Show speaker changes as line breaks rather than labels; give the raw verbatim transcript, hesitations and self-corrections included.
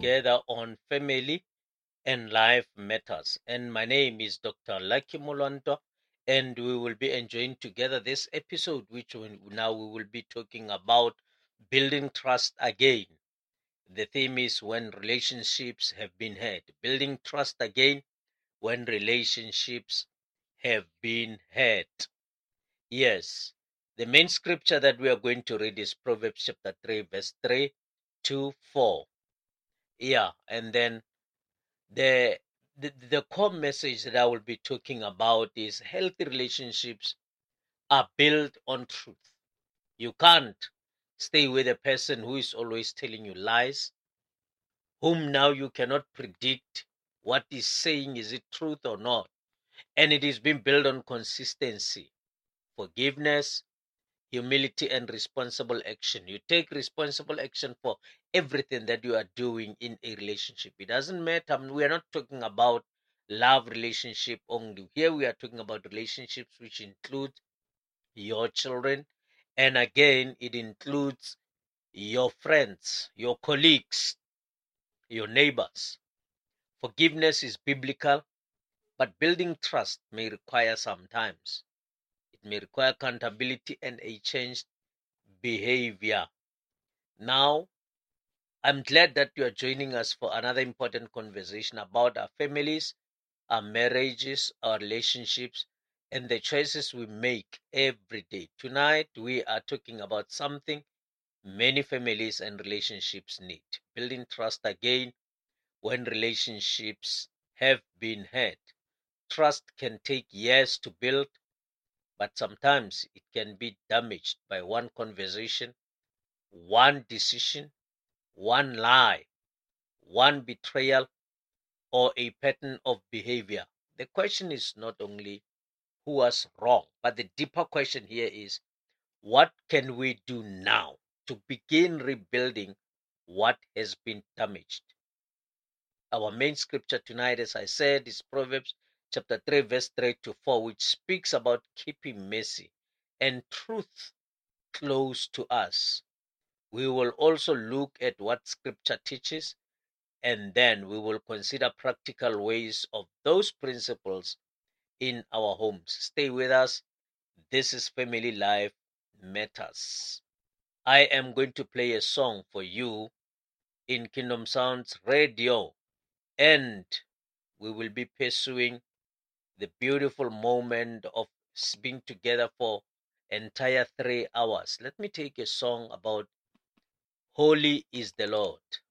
together on family and life matters. And my name is Doctor Lucky Molonto, and we will be enjoying together this episode, which we, now we will be talking about building trust again. The theme is when relationships have been hurt. Building trust again when relationships have been hurt. Yes. The main scripture that we are going to read is Proverbs chapter three, verse three to four. Yeah. And then the, the the core message that I will be talking about is healthy relationships are built on truth. You can't stay with a person who is always telling you lies, whom now you cannot predict what he's saying, is it truth or not? And it is being built on consistency, forgiveness, humility, and responsible action. You take responsible action for everything that you are doing in a relationship. It doesn't matter. I mean, we are not talking about love relationship only. Here we are talking about relationships which include your children. And again, it includes your friends, your colleagues, your neighbors. Forgiveness is biblical, but building trust may require sometimes. It may require accountability and a changed behavior. Now, I'm glad that you are joining us for another important conversation about our families, our marriages, our relationships, and the choices we make every day. Tonight, we are talking about something many families and relationships need: building trust again when relationships have been hurt. Trust can take years to build, but sometimes it can be damaged by one conversation, one decision, one lie, one betrayal, or a pattern of behavior. The question is not only who was wrong, but the deeper question here is, what can we do now to begin rebuilding what has been damaged? Our main scripture tonight, as I said, is Proverbs chapter three, verse three to four, which speaks about keeping mercy and truth close to us. We will also look at what scripture teaches, and then we will consider practical ways of those principles in our homes. Stay with us. This is Family Life Matters. I am going to play a song for you in Kingdom Sounds Radio, and we will be pursuing the beautiful moment of being together for entire three hours. Let me take a song about Holy is the Lord.